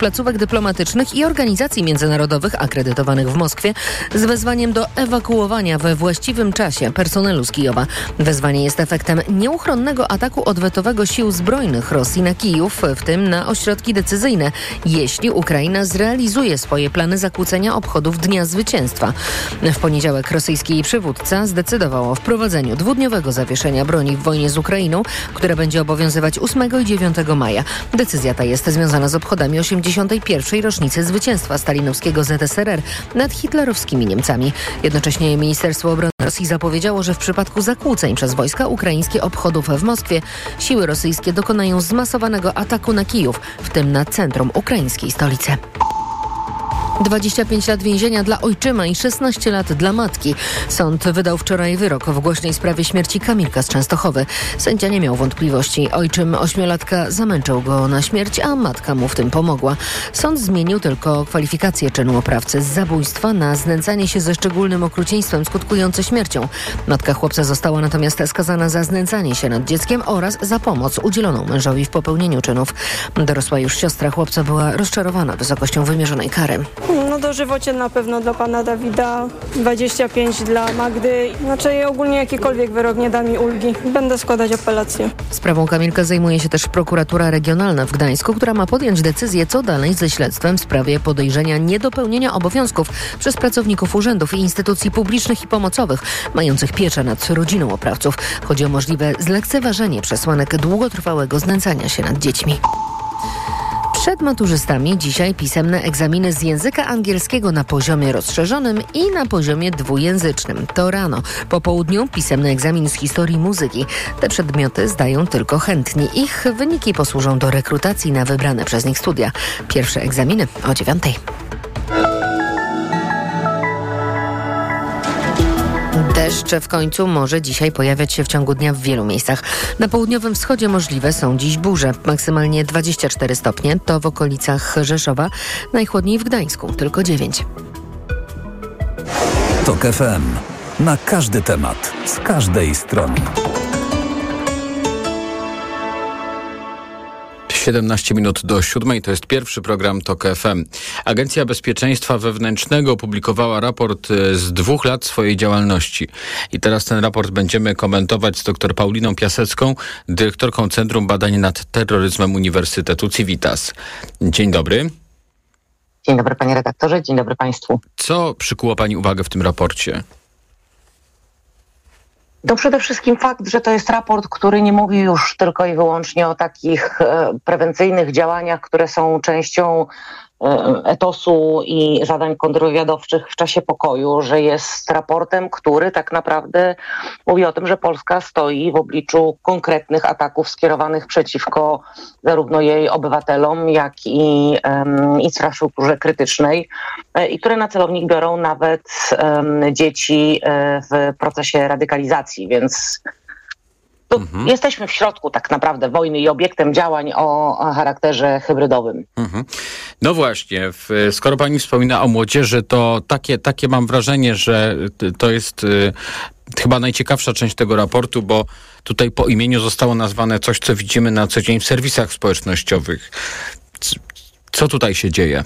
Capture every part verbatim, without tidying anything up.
placówek dyplomatycznych i organizacji międzynarodowych akredytowanych w Moskwie z wezwaniem do ewakuowania we właściwym czasie personelu z Kijowa. Wezwanie jest efektem nieuchronnego ataku odwetowego sił zbrojnych Rosji na Kijów, w tym na ośrodki decyzyjne, jeśli Ukraina zrealizuje swoje plany zakłócenia obchodów Dnia Zwycięstwa. W poniedziałek rosyjski przywódca zdecydował o wprowadzeniu dwudniowego zawieszenia broni w wojnie z Ukrainą, które będzie obowiązywać ósmego i dziewiątego maja. Decyzja ta jest związana z obchodami osiemdziesiątej pierwszej rocznicy zwycięstwa stalinowskiego Z S R R nad hitlerowskimi Niemcami. Jednocześnie Ministerstwo Obrony Rosji zapowiedziało, że w przypadku zakłóceń przez wojska ukraińskie obchodów w Moskwie siły rosyjskie dokonają zmasowanego ataku na Kijów, w tym na centrum ukraińskiej stolicy. dwadzieścia pięć lat więzienia dla ojczyma i szesnaście lat dla matki. Sąd wydał wczoraj wyrok w głośnej sprawie śmierci Kamilka z Częstochowy. Sędzia nie miał wątpliwości. Ojczym ośmiolatka zamęczał go na śmierć, a matka mu w tym pomogła. Sąd zmienił tylko kwalifikację czynu oprawcy z zabójstwa na znęcanie się ze szczególnym okrucieństwem skutkujące śmiercią. Matka chłopca została natomiast skazana za znęcanie się nad dzieckiem oraz za pomoc udzieloną mężowi w popełnieniu czynów. Dorosła już siostra chłopca była rozczarowana wysokością wymierzonej kary. No dożywocie na pewno dla pana Dawida, dwadzieścia pięć dla Magdy. Znaczy ogólnie jakikolwiek wyrok nie da mi ulgi. Będę składać apelację. Sprawą Kamilka zajmuje się też prokuratura regionalna w Gdańsku, która ma podjąć decyzję, co dalej ze śledztwem w sprawie podejrzenia niedopełnienia obowiązków przez pracowników urzędów i instytucji publicznych i pomocowych mających pieczę nad rodziną oprawców. Chodzi o możliwe zlekceważenie przesłanek długotrwałego znęcania się nad dziećmi. Przed maturzystami dzisiaj pisemne egzaminy z języka angielskiego na poziomie rozszerzonym i na poziomie dwujęzycznym. To rano. Po południu pisemny egzamin z historii muzyki. Te przedmioty zdają tylko chętni. Ich wyniki posłużą do rekrutacji na wybrane przez nich studia. Pierwsze egzaminy o dziewiątej. Deszcz w końcu może dzisiaj pojawiać się w ciągu dnia w wielu miejscach. Na południowym wschodzie możliwe są dziś burze. Maksymalnie dwadzieścia cztery stopnie, to w okolicach Rzeszowa. Najchłodniej w Gdańsku, tylko dziewięć. TOK F M. Na każdy temat, z każdej strony. siedemnaście minut do siódmej, to jest pierwszy program TOK F M. Agencja Bezpieczeństwa Wewnętrznego opublikowała raport z dwóch lat swojej działalności. I teraz ten raport będziemy komentować z dr Pauliną Piasecką, dyrektorką Centrum Badań nad Terroryzmem Uniwersytetu Civitas. Dzień dobry. Dzień dobry panie redaktorze, dzień dobry państwu. Co przykuło pani uwagę w tym raporcie? To przede wszystkim fakt, że to jest raport, który nie mówi już tylko i wyłącznie o takich e, prewencyjnych działaniach, które są częścią e, etosu i zadań kontrwywiadowczych w czasie pokoju, że jest raportem, który tak naprawdę mówi o tym, że Polska stoi w obliczu konkretnych ataków skierowanych przeciwko zarówno jej obywatelom, jak i um, infrastrukturze krytycznej e, i które na celownik biorą nawet um, dzieci e, w procesie radykalizacji, więc tu mhm. jesteśmy w środku tak naprawdę wojny i obiektem działań o, o charakterze hybrydowym. Mhm. No właśnie, w, skoro pani wspomina o młodzieży, to takie, takie mam wrażenie, że to jest y, chyba najciekawsza część tego raportu, bo tutaj po imieniu zostało nazwane coś, co widzimy na co dzień w serwisach społecznościowych. C- co tutaj się dzieje?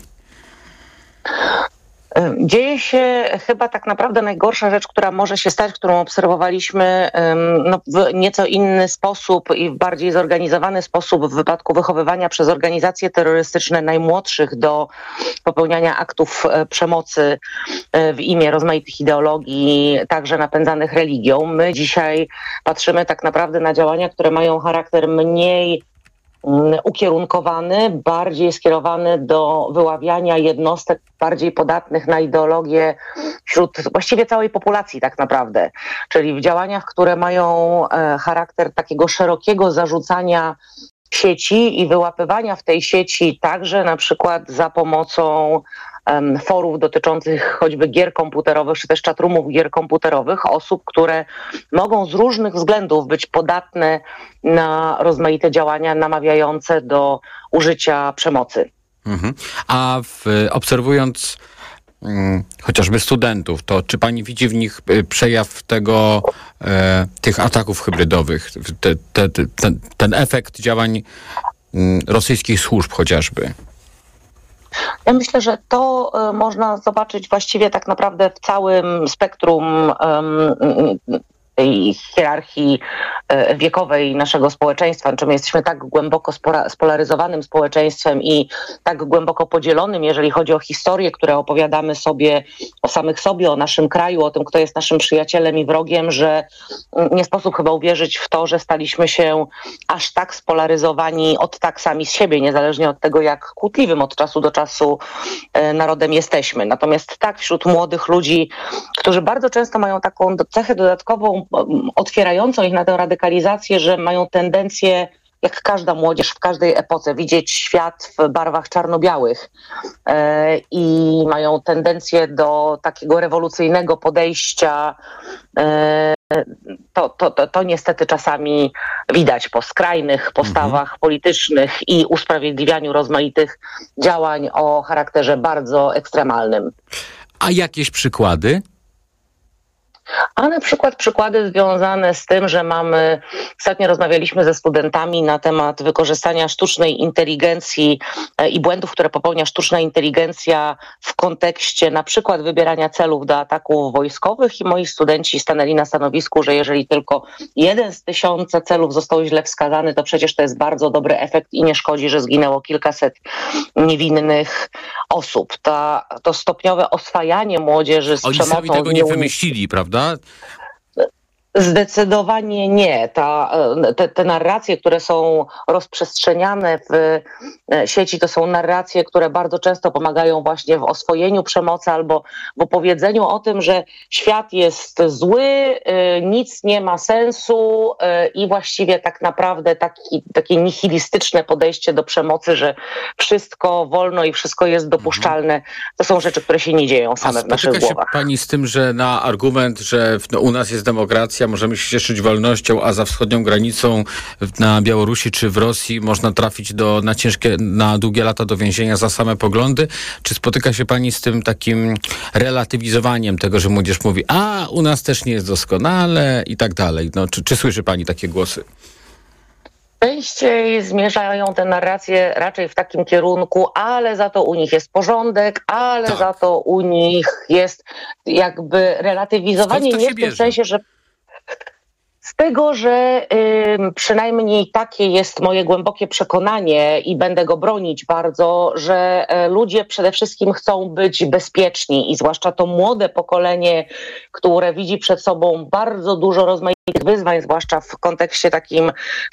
Dzieje się chyba tak naprawdę najgorsza rzecz, która może się stać, którą obserwowaliśmy no, w nieco inny sposób i w bardziej zorganizowany sposób w wypadku wychowywania przez organizacje terrorystyczne najmłodszych do popełniania aktów przemocy w imię rozmaitych ideologii, także napędzanych religią. My dzisiaj patrzymy tak naprawdę na działania, które mają charakter mniej ukierunkowany, bardziej skierowany do wyławiania jednostek bardziej podatnych na ideologię wśród właściwie całej populacji tak naprawdę. Czyli w działaniach, które mają e, charakter takiego szerokiego zarzucania sieci i wyłapywania w tej sieci także na przykład za pomocą um, forów dotyczących choćby gier komputerowych, czy też chatroomów gier komputerowych, osób, które mogą z różnych względów być podatne na rozmaite działania namawiające do użycia przemocy. Mhm. A w, obserwując hmm, chociażby studentów, to czy pani widzi w nich przejaw tego, e, tych ataków hybrydowych, te, te, te, ten, ten efekt działań m, rosyjskich służb chociażby? Ja myślę, że to y, można zobaczyć właściwie tak naprawdę w całym spektrum y, tej hierarchii wiekowej naszego społeczeństwa. Czy my jesteśmy tak głęboko spolaryzowanym społeczeństwem i tak głęboko podzielonym, jeżeli chodzi o historie, które opowiadamy sobie o samych sobie, o naszym kraju, o tym, kto jest naszym przyjacielem i wrogiem, że nie sposób chyba uwierzyć w to, że staliśmy się aż tak spolaryzowani od tak sami z siebie, niezależnie od tego, jak kłótliwym od czasu do czasu narodem jesteśmy. Natomiast tak, wśród młodych ludzi, którzy bardzo często mają taką cechę dodatkową, otwierającą ich na tę radykalizację, że mają tendencję, jak każda młodzież w każdej epoce, widzieć świat w barwach czarno-białych e, i mają tendencję do takiego rewolucyjnego podejścia. E, to, to, to, to niestety czasami widać po skrajnych postawach mhm. politycznych i usprawiedliwianiu rozmaitych działań o charakterze bardzo ekstremalnym. A jakieś przykłady? A na przykład przykłady związane z tym, że mamy, ostatnio rozmawialiśmy ze studentami na temat wykorzystania sztucznej inteligencji i błędów, które popełnia sztuczna inteligencja w kontekście na przykład wybierania celów do ataków wojskowych i moi studenci stanęli na stanowisku, że jeżeli tylko jeden z tysiąca celów został źle wskazany, to przecież to jest bardzo dobry efekt i nie szkodzi, że zginęło kilkaset niewinnych osób. Ta, to stopniowe oswajanie młodzieży z Oni przemocą... Oni sami tego nie wymyślili, prawda? Zdecydowanie nie. Ta, te, te narracje, które są rozprzestrzeniane w sieci, to są narracje, które bardzo często pomagają właśnie w oswojeniu przemocy albo w opowiedzeniu o tym, że świat jest zły, nic nie ma sensu i właściwie tak naprawdę taki, takie nihilistyczne podejście do przemocy, że wszystko wolno i wszystko jest dopuszczalne. To są rzeczy, które się nie dzieją same w naszych głowach. Spotyka się pani z tym, że na argument, że no, u nas jest demokracja, możemy się cieszyć wolnością, a za wschodnią granicą na Białorusi czy w Rosji można trafić do, na ciężkie, na długie lata do więzienia za same poglądy? Czy spotyka się pani z tym takim relatywizowaniem tego, że młodzież mówi, a u nas też nie jest doskonale i tak dalej? No, czy, czy słyszy pani takie głosy? Częściej zmierzają te narracje raczej w takim kierunku, ale za to u nich jest porządek, ale tak. za to u nich jest jakby relatywizowanie, nie w tym sensie, że z tego, że y, przynajmniej takie jest moje głębokie przekonanie i będę go bronić bardzo, że y, ludzie przede wszystkim chcą być bezpieczni i zwłaszcza to młode pokolenie, które widzi przed sobą bardzo dużo rozmaitych wyzwań, zwłaszcza w kontekście takim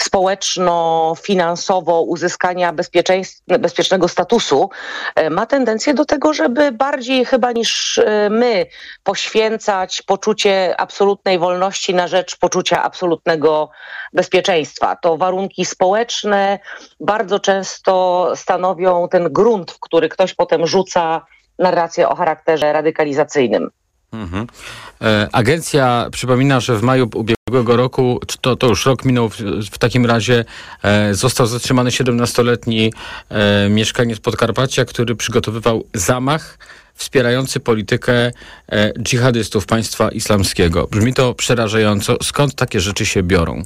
społeczno-finansowo uzyskania bezpiecznego statusu, y, ma tendencję do tego, żeby bardziej chyba niż y, my poświęcać poczucie absolutnej wolności na rzecz poczucia absolutnego bezpieczeństwa. To warunki społeczne bardzo często stanowią ten grunt, w który ktoś potem rzuca narrację o charakterze radykalizacyjnym. Mhm. E, agencja przypomina, że w maju ubiegłego roku, to, to już rok minął, w, w takim razie e, został zatrzymany siedemnastoletni e, mieszkaniec Podkarpacia, który przygotowywał zamach wspierający politykę e, dżihadystów państwa islamskiego. Brzmi to przerażająco. Skąd takie rzeczy się biorą?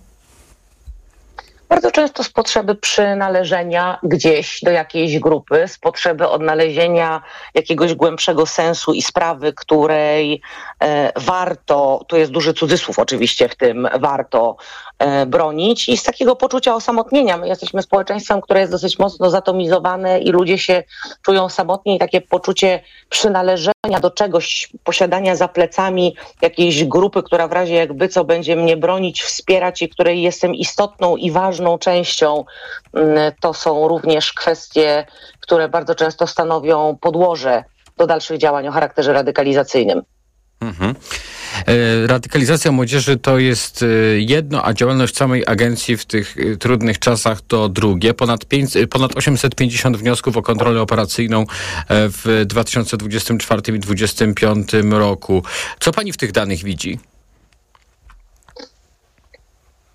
Bardzo często z potrzeby przynależenia gdzieś do jakiejś grupy, z potrzeby odnalezienia jakiegoś głębszego sensu i sprawy, której e, warto, tu jest duży cudzysłów oczywiście w tym, warto e, bronić i z takiego poczucia osamotnienia. My jesteśmy społeczeństwem, które jest dosyć mocno zatomizowane i ludzie się czują samotni i takie poczucie przynależenia do czegoś, posiadania za plecami jakiejś grupy, która w razie jakby co będzie mnie bronić, wspierać i której jestem istotną i ważną częścią, to są również kwestie, które bardzo często stanowią podłoże do dalszych działań o charakterze radykalizacyjnym. Mhm. E, radykalizacja młodzieży to jest jedno, a działalność samej agencji w tych trudnych czasach to drugie. Ponad, pięćset, ponad osiemset pięćdziesiąt wniosków o kontrolę operacyjną w dwa tysiące dwudziestym czwartym i dwa tysiące dwudziestym piątym roku. Co pani w tych danych widzi?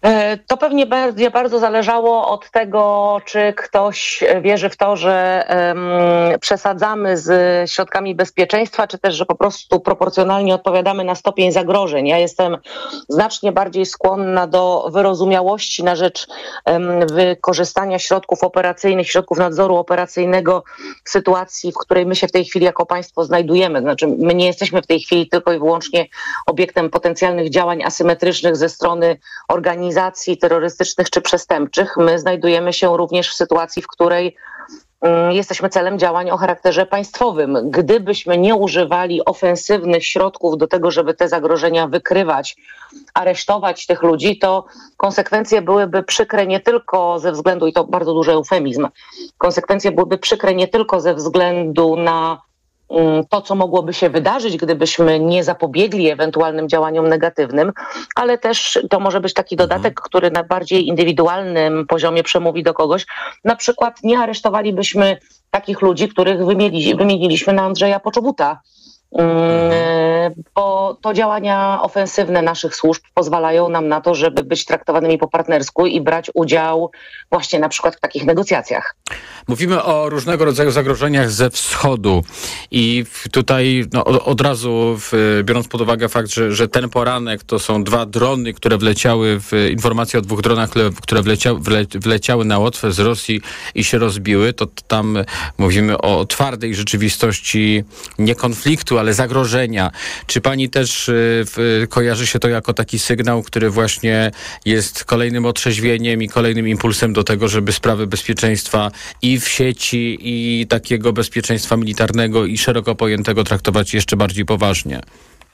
To pewnie będzie bardzo zależało od tego, czy ktoś wierzy w to, że um, przesadzamy z środkami bezpieczeństwa, czy też, że po prostu proporcjonalnie odpowiadamy na stopień zagrożeń. Ja jestem znacznie bardziej skłonna do wyrozumiałości na rzecz um, wykorzystania środków operacyjnych, środków nadzoru operacyjnego w sytuacji, w której my się w tej chwili jako państwo znajdujemy. Znaczy, my nie jesteśmy w tej chwili tylko i wyłącznie obiektem potencjalnych działań asymetrycznych ze strony organizacji, organizacji terrorystycznych czy przestępczych. My znajdujemy się również w sytuacji, w której um, jesteśmy celem działań o charakterze państwowym. Gdybyśmy nie używali ofensywnych środków do tego, żeby te zagrożenia wykrywać, aresztować tych ludzi, to konsekwencje byłyby przykre nie tylko ze względu, i to bardzo duży eufemizm, konsekwencje byłyby przykre nie tylko ze względu na to, co mogłoby się wydarzyć, gdybyśmy nie zapobiegli ewentualnym działaniom negatywnym, ale też to może być taki dodatek, który na bardziej indywidualnym poziomie przemówi do kogoś. Na przykład nie aresztowalibyśmy takich ludzi, których wymienili, wymieniliśmy na Andrzeja Poczobuta, bo to działania ofensywne naszych służb pozwalają nam na to, żeby być traktowanymi po partnersku i brać udział właśnie na przykład w takich negocjacjach. Mówimy o różnego rodzaju zagrożeniach ze wschodu i tutaj no, od razu w, biorąc pod uwagę fakt, że, że ten poranek to są dwa drony, które wleciały, w informacje o dwóch dronach, które wlecia, wle, wleciały na Łotwę z Rosji i się rozbiły, to tam mówimy o twardej rzeczywistości, nie konfliktu, ale zagrożenia. Czy pani też y, kojarzy się to jako taki sygnał, który właśnie jest kolejnym otrzeźwieniem i kolejnym impulsem do tego, żeby sprawy bezpieczeństwa i w sieci, i takiego bezpieczeństwa militarnego i szeroko pojętego traktować jeszcze bardziej poważnie?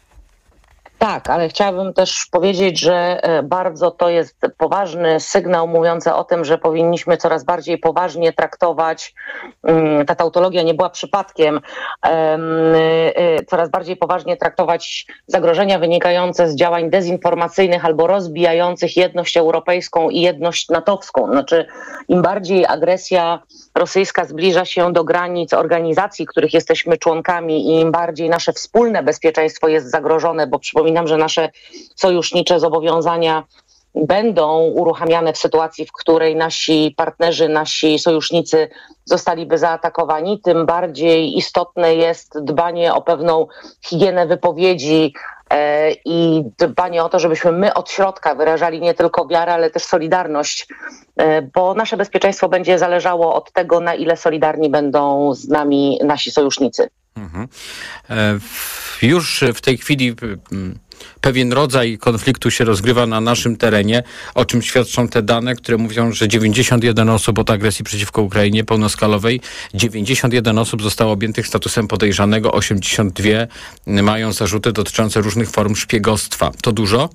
Tak, ale chciałabym też powiedzieć, że bardzo to jest poważny sygnał mówiący o tym, że powinniśmy coraz bardziej poważnie traktować, ta tautologia nie była przypadkiem, coraz bardziej poważnie traktować zagrożenia wynikające z działań dezinformacyjnych albo rozbijających jedność europejską i jedność natowską. Znaczy, im bardziej agresja rosyjska zbliża się do granic organizacji, których jesteśmy członkami, i im bardziej nasze wspólne bezpieczeństwo jest zagrożone, bo przypominam, że nasze sojusznicze zobowiązania będą uruchamiane w sytuacji, w której nasi partnerzy, nasi sojusznicy zostaliby zaatakowani, tym bardziej istotne jest dbanie o pewną higienę wypowiedzi e, i dbanie o to, żebyśmy my od środka wyrażali nie tylko wiarę, ale też solidarność, e, bo nasze bezpieczeństwo będzie zależało od tego, na ile solidarni będą z nami nasi sojusznicy. Mhm. E, już w tej chwili pewien rodzaj konfliktu się rozgrywa na naszym terenie, o czym świadczą te dane, które mówią, że dziewięćdziesiąt jeden osób od agresji przeciwko Ukrainie pełnoskalowej, dziewięćdziesiąt jeden osób zostało objętych statusem podejrzanego, osiemdziesiąt dwa mają zarzuty dotyczące różnych form szpiegostwa. To dużo?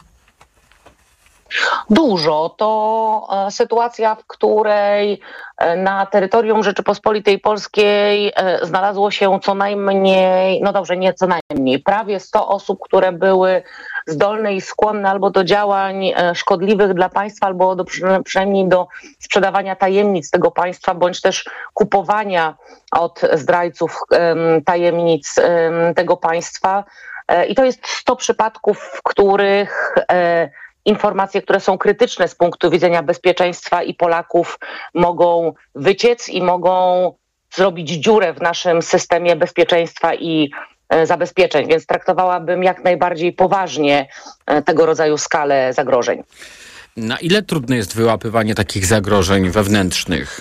Dużo. To e, sytuacja, w której e, na terytorium Rzeczypospolitej Polskiej e, znalazło się co najmniej, no dobrze, nie co najmniej, prawie sto osób, które były zdolne i skłonne albo do działań e, szkodliwych dla państwa, albo do, przynajmniej do sprzedawania tajemnic tego państwa, bądź też kupowania od zdrajców e, tajemnic e, tego państwa. E, I to jest sto przypadków, w których e, informacje, które są krytyczne z punktu widzenia bezpieczeństwa i Polaków, mogą wyciec i mogą zrobić dziurę w naszym systemie bezpieczeństwa i e, zabezpieczeń, więc traktowałabym jak najbardziej poważnie e, tego rodzaju skalę zagrożeń. Na ile trudne jest wyłapywanie takich zagrożeń wewnętrznych?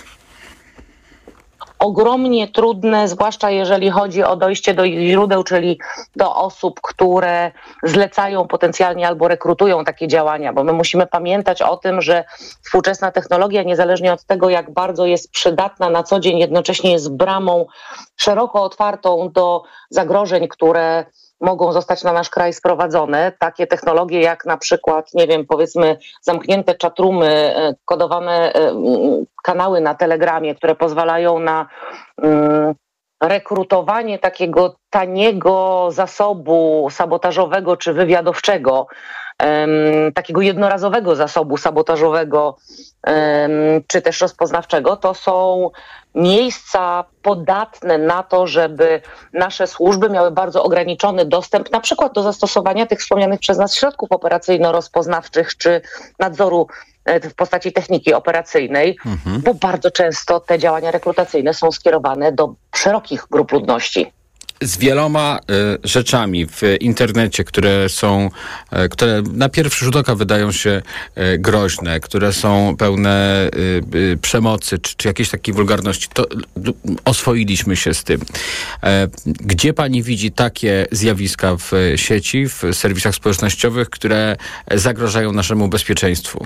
Ogromnie trudne, zwłaszcza jeżeli chodzi o dojście do źródeł, czyli do osób, które zlecają potencjalnie albo rekrutują takie działania, bo my musimy pamiętać o tym, że współczesna technologia, niezależnie od tego, jak bardzo jest przydatna na co dzień, jednocześnie jest bramą szeroko otwartą do zagrożeń, które mogą zostać na nasz kraj sprowadzone. Takie technologie jak na przykład, nie wiem, powiedzmy zamknięte czatroomy, kodowane kanały na Telegramie, które pozwalają na um, rekrutowanie takiego taniego zasobu sabotażowego czy wywiadowczego um, takiego jednorazowego zasobu sabotażowego um, czy też rozpoznawczego, to są miejsca podatne na to, żeby nasze służby miały bardzo ograniczony dostęp na przykład do zastosowania tych wspomnianych przez nas środków operacyjno-rozpoznawczych czy nadzoru w postaci techniki operacyjnej, mhm. bo bardzo często te działania rekrutacyjne są skierowane do szerokich grup ludności. Z wieloma y, rzeczami w internecie, które są, y, które na pierwszy rzut oka wydają się y, groźne, które są pełne y, y, przemocy, czy, czy jakiejś takiej wulgarności, to y, oswoiliśmy się z tym. Y, gdzie pani widzi takie zjawiska w sieci, w serwisach społecznościowych, które zagrażają naszemu bezpieczeństwu?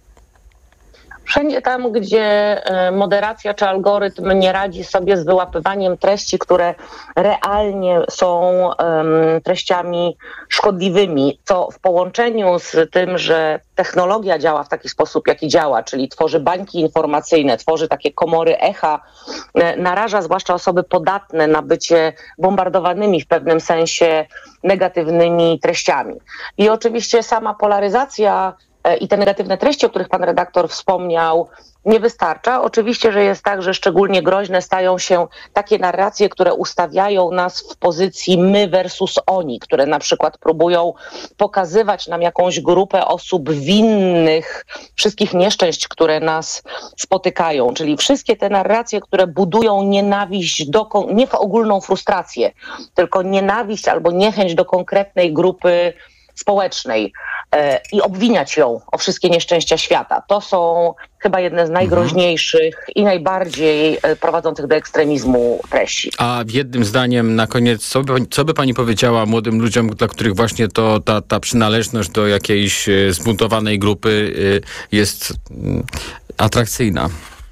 Wszędzie tam, gdzie moderacja czy algorytm nie radzi sobie z wyłapywaniem treści, które realnie są um, treściami szkodliwymi, co w połączeniu z tym, że technologia działa w taki sposób, jaki działa, czyli tworzy bańki informacyjne, tworzy takie komory echa, naraża zwłaszcza osoby podatne na bycie bombardowanymi w pewnym sensie negatywnymi treściami. I oczywiście sama polaryzacja i te negatywne treści, o których pan redaktor wspomniał, nie wystarcza. Oczywiście, że jest tak, że szczególnie groźne stają się takie narracje, które ustawiają nas w pozycji my versus oni, które na przykład próbują pokazywać nam jakąś grupę osób winnych wszystkich nieszczęść, które nas spotykają. Czyli wszystkie te narracje, które budują nienawiść, do, nie w ogólną frustrację, tylko nienawiść albo niechęć do konkretnej grupy społecznej e, i obwiniać ją o wszystkie nieszczęścia świata. To są chyba jedne z najgroźniejszych mhm. i najbardziej e, prowadzących do ekstremizmu treści. A jednym zdaniem na koniec, co by, co by pani powiedziała młodym ludziom, dla których właśnie to ta, ta przynależność do jakiejś e, zbuntowanej grupy e, jest e, atrakcyjna?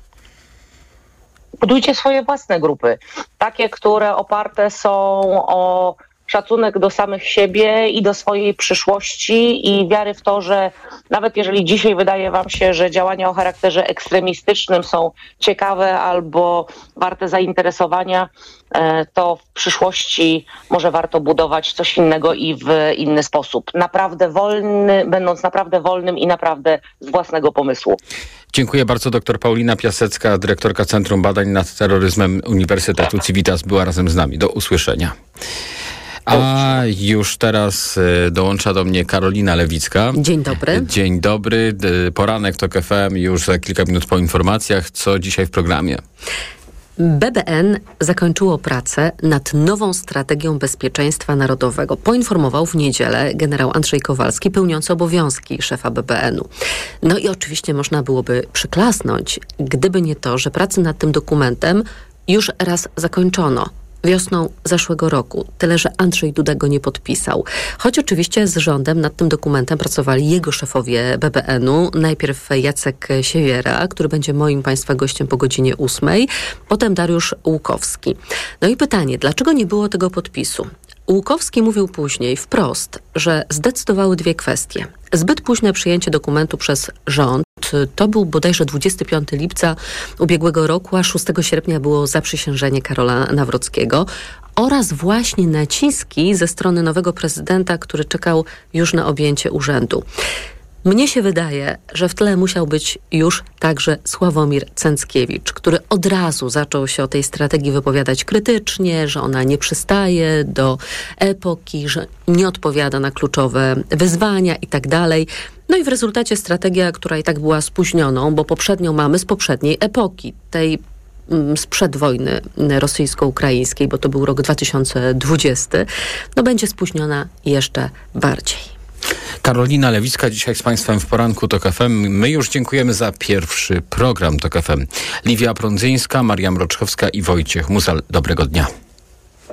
Budujcie swoje własne grupy. Takie, które oparte są o szacunek do samych siebie i do swojej przyszłości i wiary w to, że nawet jeżeli dzisiaj wydaje wam się, że działania o charakterze ekstremistycznym są ciekawe albo warte zainteresowania, to w przyszłości może warto budować coś innego i w inny sposób. Naprawdę wolny, będąc naprawdę wolnym i naprawdę z własnego pomysłu. Dziękuję bardzo. Doktor Paulina Piasecka, dyrektorka Centrum Badań nad Terroryzmem Uniwersytetu Civitas, była razem z nami. Do usłyszenia. A już teraz dołącza do mnie Karolina Lewicka. Dzień dobry. Dzień dobry. Poranek TOK F M już za kilka minut po informacjach. Co dzisiaj w programie? B B N zakończyło pracę nad nową strategią bezpieczeństwa narodowego. Poinformował w niedzielę generał Andrzej Kowalski, pełniący obowiązki szefa B B N u. No i oczywiście można byłoby przyklasnąć, gdyby nie to, że pracy nad tym dokumentem już raz zakończono. Wiosną zeszłego roku. Tyle, że Andrzej Duda go nie podpisał. Choć oczywiście z rządem nad tym dokumentem pracowali jego szefowie B B N u. Najpierw Jacek Siewiera, który będzie moim państwa gościem po godzinie ósmej. Potem Dariusz Łukowski. No i pytanie, dlaczego nie było tego podpisu? Łukowski mówił później wprost, że zdecydowały dwie kwestie. Zbyt późne przyjęcie dokumentu przez rząd, to był bodajże dwudziestego piątego lipca ubiegłego roku, a szóstego sierpnia było zaprzysiężenie Karola Nawrockiego, oraz właśnie naciski ze strony nowego prezydenta, który czekał już na objęcie urzędu. Mnie się wydaje, że w tle musiał być już także Sławomir Cęckiewicz, który od razu zaczął się o tej strategii wypowiadać krytycznie, że ona nie przystaje do epoki, że nie odpowiada na kluczowe wyzwania i tak dalej. No i w rezultacie strategia, która i tak była spóźnioną, bo poprzednią mamy z poprzedniej epoki, tej sprzed wojny rosyjsko-ukraińskiej, bo to był rok dwa tysiące dwudziesty, no będzie spóźniona jeszcze bardziej. Karolina Lewicka dzisiaj z Państwem w poranku TOK F M. My już dziękujemy za pierwszy program TOK F M. Liwia Prądzyńska, Maria Mroczkowska i Wojciech Musal. Dobrego dnia.